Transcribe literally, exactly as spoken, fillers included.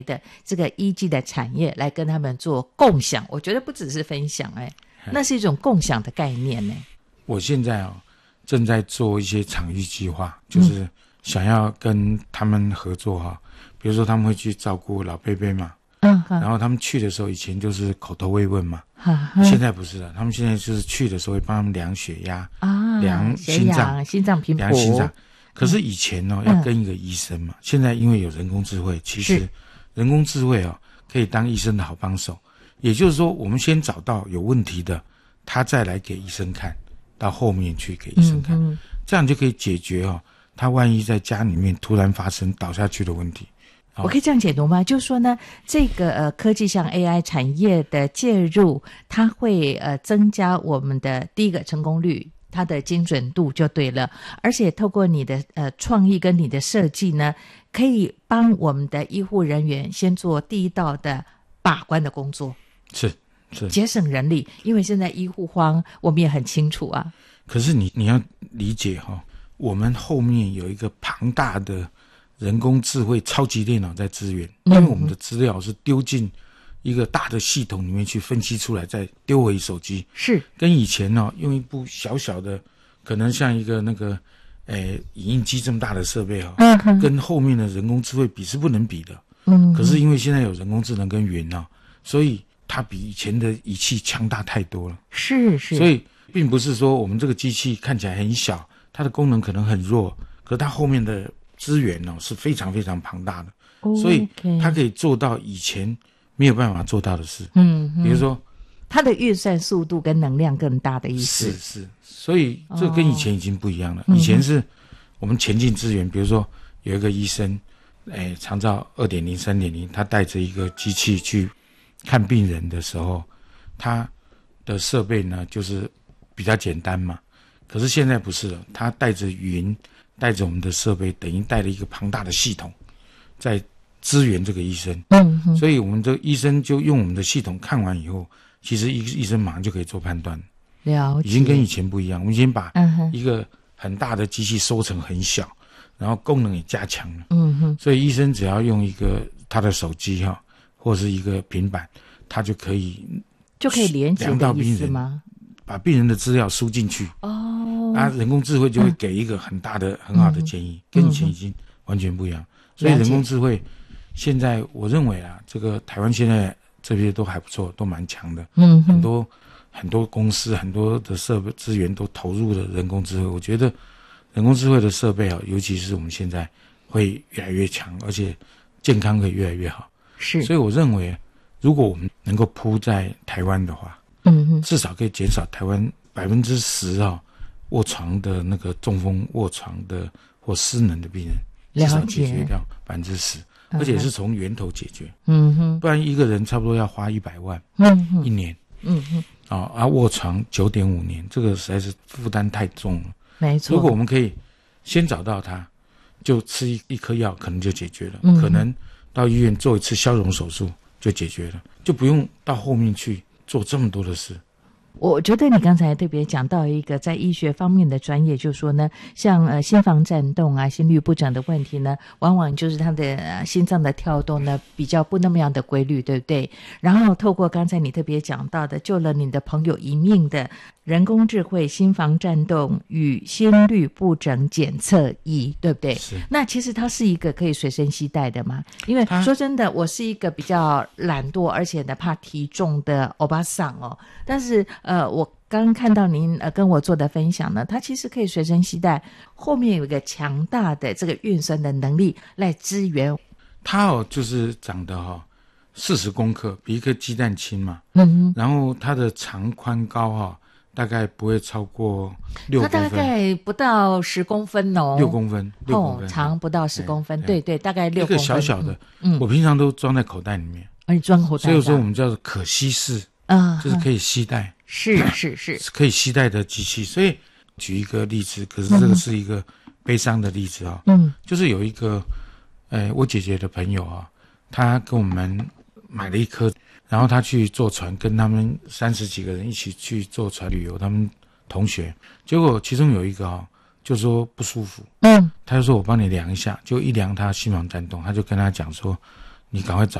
的这个医技的产业来跟他们做共享，我觉得不只是分享，哎，那是一种共享的概念呢。 我现在哦正在做一些场域计划，就是想要跟他们合作哈、哦，比如说他们会去照顾老伯伯嘛，嗯，然后他们去的时候以前就是口头慰问嘛，现在不是了，他们现在就是去的时候会帮他们量血压啊，量心脏， 心脏频谱， 量心脏。可是以前哦、嗯、要跟一个医生嘛，现在因为有人工智慧，其实人工智慧哦可以当医生的好帮手。也就是说，我们先找到有问题的，他再来给医生看，到后面去给医生看，嗯、这样就可以解决哦他万一在家里面突然发生倒下去的问题。 我可以这样解读吗？就是说呢，这个呃科技像 A I 产业的介入，它会呃增加我们的第一个成功率，它的精准度就对了，而且透过你的呃创意跟你的设计呢，可以帮我们的医护人员先做第一道的把关的工作， 是是节省人力，因为现在医护荒我们也很清楚啊。 可是你你要理解哈、哦，我们后面有一个庞大的人工智慧超级电脑在支援，因为我们的资料是丢进一个大的系统里面去分析出来，再丢回手机。是跟以前呢、哦，用一部小小的，可能像一个那个，诶，影印机这么大的设备哈、哦，嗯、跟后面的人工智慧比是不能比的。嗯，可是因为现在有人工智能跟云啊，所以它比以前的仪器强大太多了。是是，所以并不是说我们这个机器看起来很小，它的功能可能很弱，可是它后面的资源呢、哦、是非常非常庞大的，哦、所以它可以做到以前没有办法做到的事。嗯，比如说它的运算速度跟能量更大的意思。 是是，所以这跟以前已经不一样了。哦、以前是我们前进资源，比如说有一个医生，哎，长照 二点零 三点零， 他带着一个机器去看病人的时候，他的设备呢就是比较简单嘛。可是现在不是了，他带着云，带着我们的设备，等于带了一个庞大的系统在支援这个医生。嗯，所以我们这个医生就用我们的系统看完以后，其实医医生马上就可以做判断。了解，已经跟以前不一样。我们已经把一个很大的机器收成很小，然后功能也加强了。嗯哼，所以医生只要用一个他的手机哈，或是一个平板，他就可以就可以连接的意思吗？ 把病人的资料输进去。哦，啊，人工智慧就会给一个很大的、嗯、很好的建议，跟以前已经完全不一样。所以人工智慧现在我认为啊，这个台湾现在这些都还不错，都蛮强的。嗯，很多很多公司、很多的设备资源都投入了人工智慧。我觉得人工智慧的设备啊，尤其是我们现在会越来越强，而且健康会越来越好。是，所以我认为，如果我们能够铺在台湾的话，嗯哼，至少可以减少台湾百分之十啊卧床的那个中风卧床的或失能的病人，至少解决掉百分之十，而且是从源头解决。嗯哼，不然一个人差不多要花一百万，嗯哼，一年。嗯哼，啊，啊卧床九点五年，这个实在是负担太重了。没错，如果我们可以先找到他，就吃一一颗药，可能就解决了。嗯，可能到医院做一次消融手术就解决了，就不用到后面去做这么多的事。 我觉得你刚才特别讲到一个在医学方面的专业，就是说呢，像呃心房颤动啊、心律不整的问题呢，往往就是他的、呃、心脏的跳动呢比较不那么样的规律，对不对？然后透过刚才你特别讲到的，救了你的朋友一命的人工智慧心房颤动与心律不整检测仪，对不对？是。那其实它是一个可以随身携带的嘛？因为说真的，我是一个比较懒惰，而且呢怕体重的欧巴桑哦，但是呃，我刚刚看到您呃跟我做的分享呢，它其实可以随身携带，后面有一个强大的这个运算的能力来支援。 它哦，就是长得哈、哦、四十公克，比一颗鸡蛋轻嘛。嗯哼。然后它的长宽高哈、哦，大概不会超过六公分。 它大概不到十公分哦。 六公分，六公分。 哦，长不到十公分，对 对, 对，大概六公分。 一个小小的，嗯，我平常都装在口袋里面。 而、哦、你装口袋。 所以说我们叫做可吸式。啊，就是可以携带， 是是是， 是可以携带的机器。所以举一个例子，可是这个是一个悲伤的例子啊、哦。嗯，就是有一个，呃，我姐姐的朋友啊，他跟我们买了一颗，然后他去坐船，跟他们三十几个人一起去坐船旅游，他们同学，结果其中有一个啊、哦，就说不舒服，嗯，他就说我帮你量一下，就一量他心房颤动，他就跟他讲说， 你赶快找